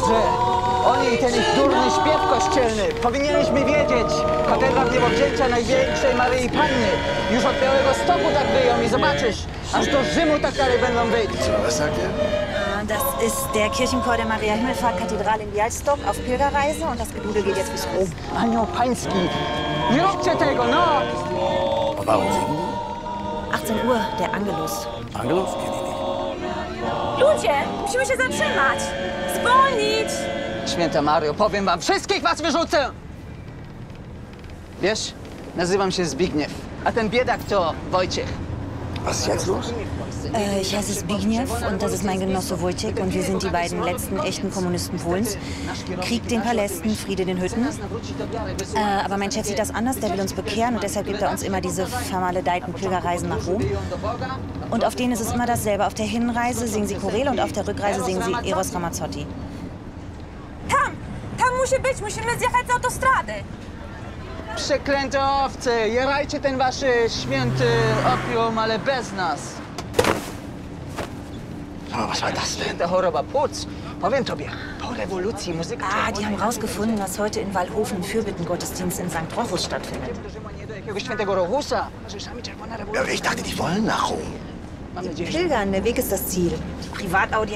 Boże! Oni i ten ich durny śpiew kościelny. Powinieneśmy wiedzieć. Katedra w niebowzięcia Największej Maryi Panny. Już od Białegostoku tak wyją i zobaczysz. Aż do Rzymu tak dalej będą wyjść. Was sagt er? Das ist der Kirchenchor der Maria Himmelfahrt Kathedrale in Białystok auf Pilgerreise und das Gedudel geht jetzt bis Rom. Anioł Pański, nie róbcie tego, no! Und warum singen 18 Uhr, der Angelus. die? Angelus? Kenn ich nicht. Ludzie, musimy się zatrzymać! Zwolnić! Święta Mario, powiem wam, wszystkich was wyrzucę! Wiesz, nazywam się Zbigniew, a ten biedak to Wojciech. Was ist jetzt los? Ich heiße Zbigniew und das ist mein Genosse Wojciech und wir sind die beiden letzten echten Kommunisten Polens. Krieg den Palästen, Friede den Hütten. Aber mein Chef sieht das anders, der will uns bekehren und deshalb gibt er uns immer diese vermaledeiten Pilgerreisen nach Rom. Und auf denen ist es immer dasselbe. Auf der Hinreise singen sie Choräle und auf der Rückreise singen sie Eros Ramazzotti. Tam musi być, musimy zjechać z autostrady. Przeklęte owce, jarajcie ten wasz święty opium, ale bez nas. Aber was war das denn? Ta choroba płuc, powiem tobie, po rewolucji muzyka... Die haben rausgefunden, dass heute in Waldhofen ein Fürbittengottesdienst in St. Rochus stattfindet. do jakiegoś świętego Rochusa. Ja, ich dachte, die wollen nach Rom. Mam nadzieję, że... Pilgern, der Weg ist das Ziel. Die Privataudienz